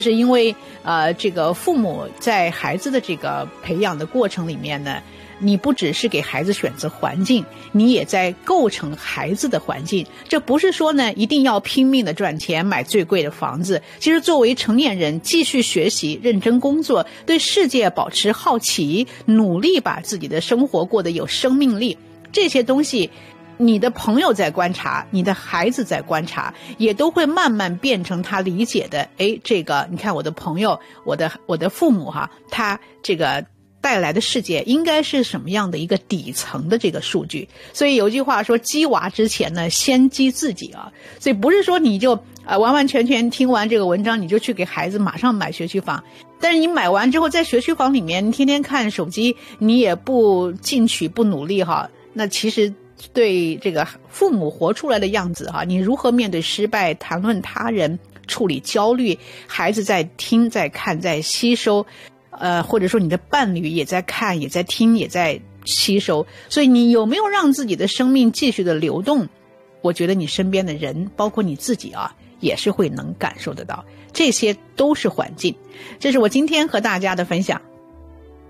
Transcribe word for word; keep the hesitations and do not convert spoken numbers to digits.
是因为呃，这个父母在孩子的这个培养的过程里面呢，你不只是给孩子选择环境，你也在构成孩子的环境。这不是说呢一定要拼命的赚钱买最贵的房子，其实作为成年人，继续学习，认真工作，对世界保持好奇，努力把自己的生活过得有生命力，这些东西你的朋友在观察，你的孩子在观察，也都会慢慢变成他理解的。诶，这个你看我的朋友，我的我的父母哈，他这个带来的世界应该是什么样的一个底层的这个数据。所以有句话说，激娃之前呢，先激自己啊。所以不是说你就呃完完全全听完这个文章你就去给孩子马上买学区房，但是你买完之后在学区房里面天天看手机，你也不进取不努力哈，那其实对这个父母活出来的样子哈，你如何面对失败，谈论他人，处理焦虑，孩子在听在看在吸收，呃，或者说你的伴侣也在看也在听也在吸收，所以你有没有让自己的生命继续的流动，我觉得你身边的人包括你自己啊也是会能感受得到，这些都是环境。这是我今天和大家的分享。